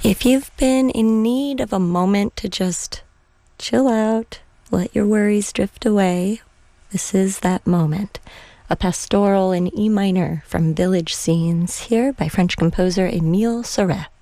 If you've been in need of a moment to just chill out, let your worries drift away, this is that moment. A pastoral in E minor from Village Scenes, here by French composer Émile Sauret.